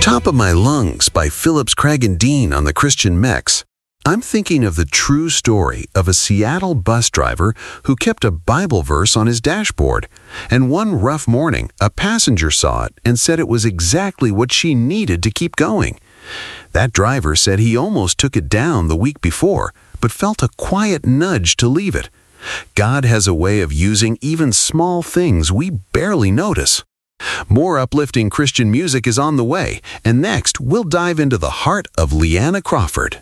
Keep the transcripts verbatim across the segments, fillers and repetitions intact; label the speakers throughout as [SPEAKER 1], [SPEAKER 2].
[SPEAKER 1] Top of My Lungs by Phillips, Craig and Dean on the Christian Mix. I'm thinking of the true story of a Seattle bus driver who kept a Bible verse on his dashboard. And one rough morning, a passenger saw it and said it was exactly what she needed to keep going. That driver said he almost took it down the week before, but felt a quiet nudge to leave it. God has a way of using even small things we barely notice. More uplifting Christian music is on the way, and next we'll dive into the heart of Leanna Crawford.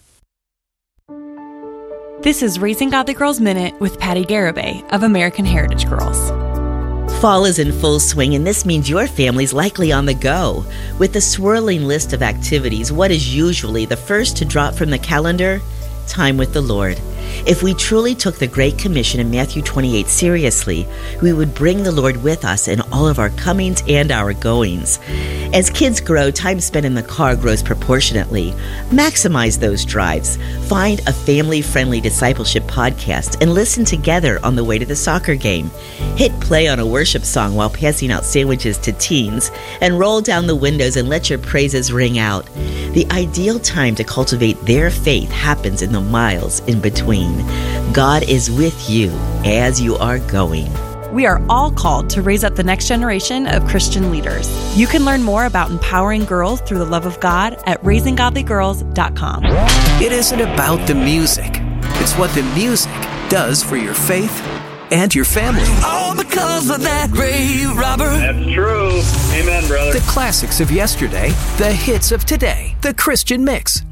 [SPEAKER 2] This is Raising Godly Girls Minute with Patty Garibay of American Heritage Girls.
[SPEAKER 3] Fall is in full swing, and this means your family's likely on the go. With the swirling list of activities, what is usually the first to drop from the calendar? Time with the Lord. If we truly took the Great Commission in Matthew twenty-eight seriously, we would bring the Lord with us in all of our comings and our goings. As kids grow, time spent in the car grows proportionately. Maximize those drives. Find a family-friendly discipleship podcast and listen together on the way to the soccer game. Hit play on a worship song while passing out sandwiches to teens, and roll down the windows and let your praises ring out. The ideal time to cultivate their faith happens in the miles in between. God is with you as you are going.
[SPEAKER 2] We are all called to raise up the next generation of Christian leaders. You can learn more about empowering girls through the love of God at raising godly girls dot com.
[SPEAKER 4] It isn't about the music. It's what the music does for your faith and your family.
[SPEAKER 5] All because of that grave robber.
[SPEAKER 6] That's true. Amen, brother.
[SPEAKER 4] The classics of yesterday, the hits of today. The Christian Mix